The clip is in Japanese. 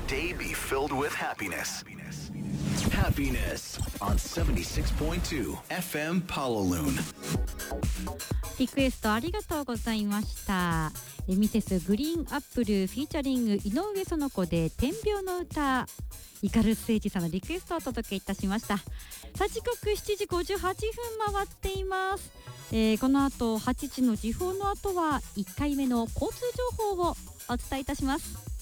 day be filled with happiness. Happiness on 76.2 FM Pawaloon. リクエストありがとうございました。ミセスグリーンアップルフィーチャリング井上園子で天秤の歌、イカルスエイジさんのリクエストをお届けいたしました。さあ時刻7時58分回っています。この後8時の時報の後は1回目の交通情報をお伝えいたします。